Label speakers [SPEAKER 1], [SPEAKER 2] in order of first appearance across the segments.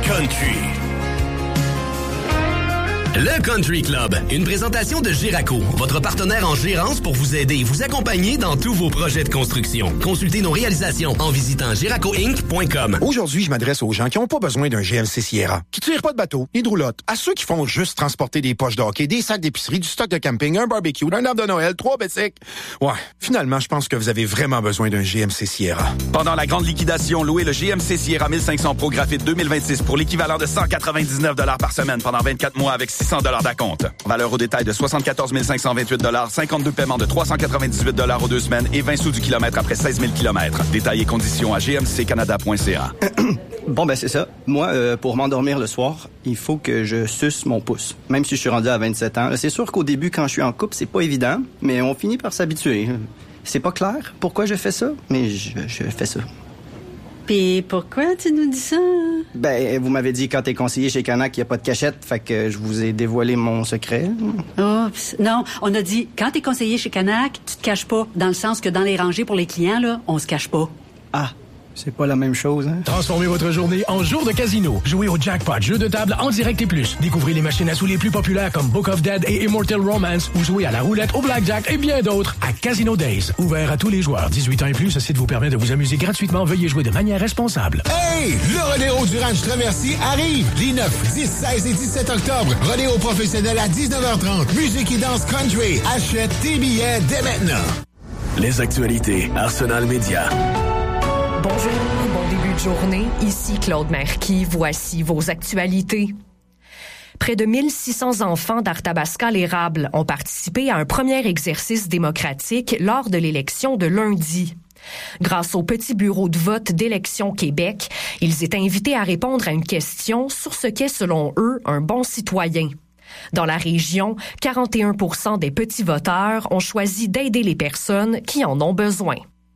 [SPEAKER 1] country. Le Country Club, une présentation de Giraco, votre partenaire en gérance pour vous aider et vous accompagner dans tous vos projets de construction. Consultez nos réalisations en visitant giracoinc.com.
[SPEAKER 2] Aujourd'hui, je m'adresse aux gens qui n'ont pas besoin d'un GMC Sierra, qui tirent pas de bateau, ni de roulotte, à ceux qui font juste transporter des poches de hockey, des sacs d'épicerie, du stock de camping, un barbecue, un arbre de Noël, 3 bicycles. Ouais, finalement, je pense que vous avez vraiment besoin d'un GMC Sierra.
[SPEAKER 3] Pendant la grande liquidation, louez le GMC Sierra 1500 Pro Graphite 2026 pour l'équivalent de 199 $ par semaine pendant 24 mois avec 600 $ d'acompte. Valeur au détail de 74 528 $, 52 paiements de 398 $ aux 2 semaines et 20 sous du kilomètre après 16 000 km. Détails et conditions à gmccanada.ca.
[SPEAKER 4] Bon, ben c'est ça. Moi, pour m'endormir le soir, il faut que je suce mon pouce. Même si je suis rendu à 27 ans. C'est sûr qu'au début, quand je suis en couple, c'est pas évident, mais on finit par s'habituer. C'est pas clair pourquoi je fais ça, mais je fais ça.
[SPEAKER 5] Puis pourquoi tu nous dis ça?
[SPEAKER 4] Ben, vous m'avez dit quand t'es conseiller chez Canac qu'il n'y a pas de cachette, fait que je vous ai dévoilé mon secret.
[SPEAKER 5] Oups. Non, on a dit, quand t'es conseiller chez Canac, tu te caches pas. Dans le sens que dans les rangées pour les clients, là, on se cache pas.
[SPEAKER 4] Ah, c'est pas la même chose, hein?
[SPEAKER 6] Transformez votre journée en jour de casino. Jouez au Jackpot, jeu de table en direct et plus. Découvrez les machines à sous les plus populaires comme Book of Dead et Immortal Romance ou jouez à la roulette, au blackjack et bien d'autres à Casino Days. Ouvert à tous les joueurs. 18 ans et plus, ce site vous permet de vous amuser gratuitement. Veuillez jouer de manière responsable.
[SPEAKER 7] Hey! Le Rodéo du Ranch Traversier arrive les 9, 10, 16 et 17 octobre. Rodéo professionnel à 19h30. Musique et danse country. Achète tes billets dès maintenant.
[SPEAKER 1] Les actualités Arsenal Média.
[SPEAKER 8] Bonjour, bon début de journée. Ici Claude Marquis. Voici vos actualités. Près de 1600 enfants d'Arthabasca-l'Érable ont participé à un premier exercice démocratique lors de l'élection de lundi. Grâce au petit bureau de vote d'Élections Québec, ils étaient invités à répondre à une question sur ce qu'est, selon eux, un bon citoyen. Dans la région, 41% des petits voteurs ont choisi d'aider les personnes qui en ont besoin.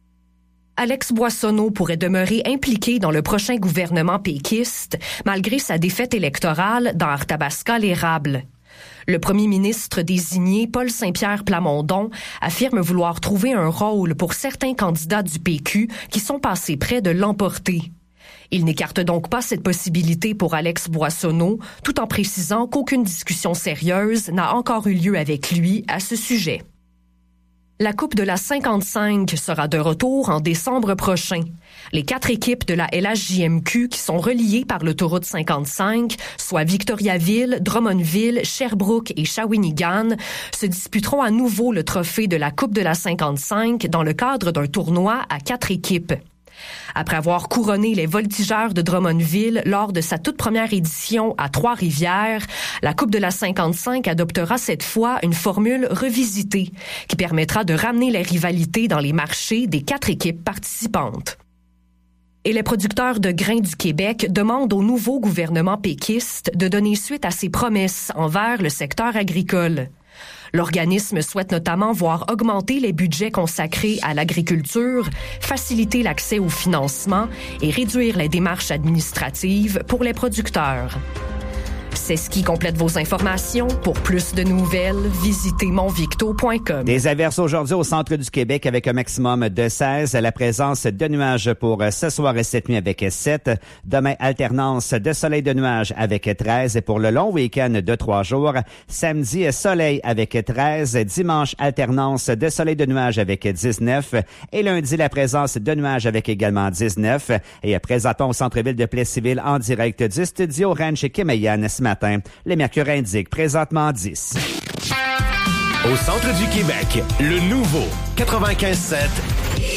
[SPEAKER 8] Alex Boissonneau pourrait demeurer impliqué dans le prochain gouvernement péquiste, malgré sa défaite électorale dans Arthabasca-l'Érable. Le premier ministre désigné, Paul Saint-Pierre Plamondon, affirme vouloir trouver un rôle pour certains candidats du PQ qui sont passés près de l'emporter. Il n'écarte donc pas cette possibilité pour Alex Boissonneau, tout en précisant qu'aucune discussion sérieuse n'a encore eu lieu avec lui à ce sujet. La Coupe de la 55 sera de retour en décembre prochain. Les 4 équipes de la LHJMQ qui sont reliées par l'autoroute 55, soit Victoriaville, Drummondville, Sherbrooke et Shawinigan, se disputeront à nouveau le trophée de la Coupe de la 55 dans le cadre d'un tournoi à 4 équipes. Après avoir couronné les Voltigeurs de Drummondville lors de sa toute première édition à Trois-Rivières, la Coupe de la 55 adoptera cette fois une formule revisitée qui permettra de ramener les rivalités dans les marchés des 4 équipes participantes. Et les producteurs de grains du Québec demandent au nouveau gouvernement péquiste de donner suite à ses promesses envers le secteur agricole. L'organisme souhaite notamment voir augmenter les budgets consacrés à l'agriculture, faciliter l'accès au financement et réduire les démarches administratives pour les producteurs. C'est ce qui complète vos informations. Pour plus de nouvelles, visitez monvicto.com.
[SPEAKER 9] Des averses aujourd'hui au centre du Québec avec un maximum de 16. La présence de nuages pour ce soir et cette nuit avec 7. Demain, alternance de soleil de nuages avec 13. Et pour le long week-end de 3 jours, samedi, soleil avec 13. Dimanche, alternance de soleil de nuages avec 19. Et lundi, la présence de nuages avec également 19. Et présentons au centre-ville de Plessisville en direct du studio Ranch Kemeyan ce matin. Les mercures indiquent présentement 10.
[SPEAKER 1] Au centre du Québec, le nouveau 95.7